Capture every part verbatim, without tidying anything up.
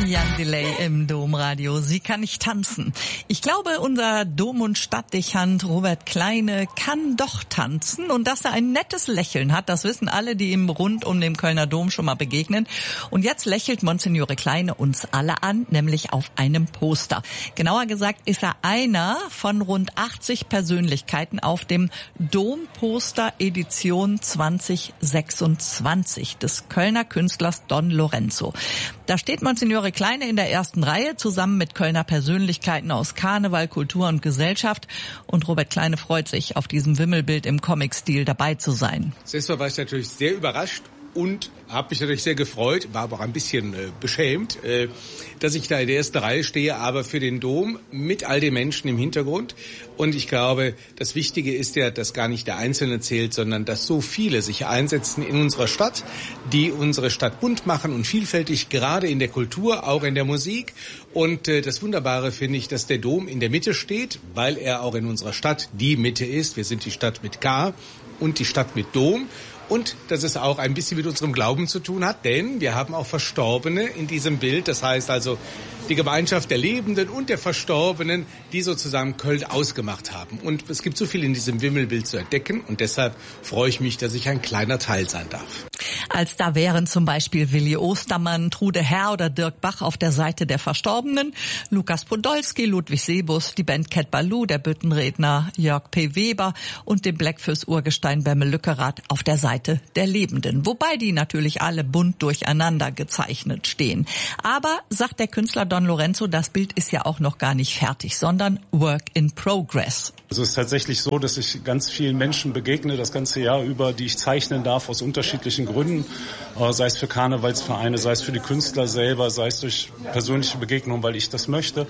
Jan Delay im Domradio. Sie kann nicht tanzen. Ich glaube, unser Dom- und Stadtdechant Robert Kleine kann doch tanzen. Und dass er ein nettes Lächeln hat, das wissen alle, die ihm rund um den Kölner Dom schon mal begegnen. Und jetzt lächelt Monsignore Kleine uns alle an, nämlich auf einem Poster. Genauer gesagt ist er einer von rund achtzig Persönlichkeiten auf dem Domposter Edition zwanzig sechsundzwanzig des Kölner Künstlers Don Lorenzo. Da steht Monsignore Kleine in der ersten Reihe zusammen mit Kölner Persönlichkeiten aus Karneval, Kultur und Gesellschaft. Und Robert Kleine freut sich, auf diesem Wimmelbild im Comic-Stil dabei zu sein. Zuerst war ich natürlich sehr überrascht und habe mich natürlich sehr gefreut, war aber auch ein bisschen äh, beschämt, äh, dass ich da in der ersten Reihe stehe, aber für den Dom mit all den Menschen im Hintergrund. Und ich glaube, das Wichtige ist ja, dass gar nicht der Einzelne zählt, sondern dass so viele sich einsetzen in unserer Stadt, die unsere Stadt bunt machen und vielfältig, gerade in der Kultur, auch in der Musik. Und äh, das Wunderbare finde ich, dass der Dom in der Mitte steht, weil er auch in unserer Stadt die Mitte ist. Wir sind die Stadt mit K und die Stadt mit Dom. Und dass es auch ein bisschen mit unserem Glauben zu tun hat, denn wir haben auch Verstorbene in diesem Bild. Das heißt also die Gemeinschaft der Lebenden und der Verstorbenen, die sozusagen Köln ausgemacht haben. Und es gibt so viel in diesem Wimmelbild zu entdecken und deshalb freue ich mich, dass ich ein kleiner Teil sein darf. Als da wären zum Beispiel Willi Ostermann, Trude Herr oder Dirk Bach auf der Seite der Verstorbenen, Lukas Podolski, Ludwig Sebus, die Band Cat Ballou, der Büttenredner Jörg P. Weber und dem Blackfist-Urgestein Bemme Lückerath auf der Seite der Lebenden. Wobei die natürlich alle bunt durcheinander gezeichnet stehen. Aber, sagt der Künstler Don Lorenzo, das Bild ist ja auch noch gar nicht fertig, sondern Work in Progress. Also es ist tatsächlich so, dass ich ganz vielen Menschen begegne, das ganze Jahr über, die ich zeichnen darf aus unterschiedlichen Gründen, sei es für Karnevalsvereine, sei es für die Künstler selber, sei es durch persönliche Begegnungen, weil ich das möchte.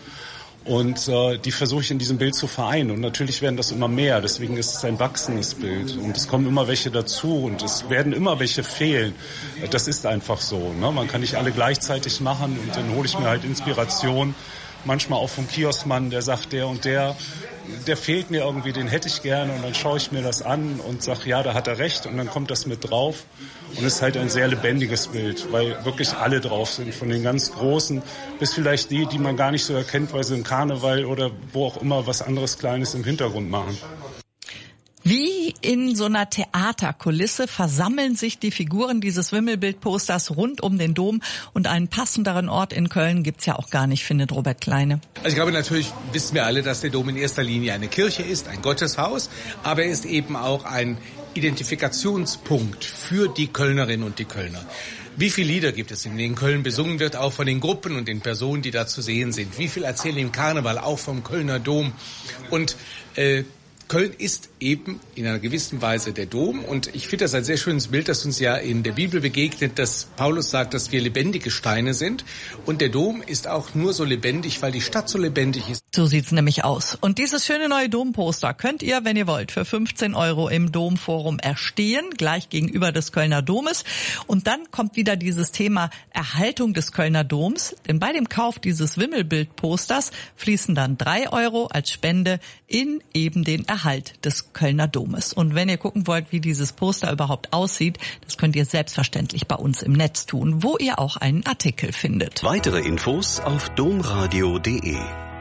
Und äh, die versuche ich in diesem Bild zu vereinen. Und natürlich werden das immer mehr, deswegen ist es ein wachsendes Bild. Und es kommen immer welche dazu und es werden immer welche fehlen. Das ist einfach so, ne? Man kann nicht alle gleichzeitig machen und dann hole ich mir halt Inspiration. Manchmal auch vom Kioskmann, der sagt, der und der, der fehlt mir irgendwie, den hätte ich gerne. Und dann schaue ich mir das an und sage, ja, da hat er recht. Und dann kommt das mit drauf. Und es ist halt ein sehr lebendiges Bild, weil wirklich alle drauf sind. Von den ganz Großen bis vielleicht die, die man gar nicht so erkennt, weil sie im Karneval oder wo auch immer was anderes Kleines im Hintergrund machen. Wie in so einer Theaterkulisse versammeln sich die Figuren dieses Wimmelbildposters rund um den Dom und einen passenderen Ort in Köln gibt's ja auch gar nicht, findet Robert Kleine. Also ich glaube, natürlich wissen wir alle, dass der Dom in erster Linie eine Kirche ist, ein Gotteshaus, aber er ist eben auch ein Identifikationspunkt für die Kölnerinnen und die Kölner. Wie viele Lieder gibt es, in denen Köln besungen wird, auch von den Gruppen und den Personen, die da zu sehen sind? Wie viel erzählen im Karneval, auch vom Kölner Dom? Und äh, Köln ist eben in einer gewissen Weise der Dom und ich finde das ein sehr schönes Bild, das uns ja in der Bibel begegnet, dass Paulus sagt, dass wir lebendige Steine sind und der Dom ist auch nur so lebendig, weil die Stadt so lebendig ist. So sieht's nämlich aus. Und dieses schöne neue Domposter könnt ihr, wenn ihr wollt, für fünfzehn Euro im Domforum erstehen, gleich gegenüber des Kölner Domes. Und dann kommt wieder dieses Thema Erhaltung des Kölner Doms, denn bei dem Kauf dieses Wimmelbildposters fließen dann drei Euro als Spende in eben den Erhalt des Kölner Domes. Und wenn ihr gucken wollt, wie dieses Poster überhaupt aussieht, das könnt ihr selbstverständlich bei uns im Netz tun, wo ihr auch einen Artikel findet. Weitere Infos auf domradio punkt de.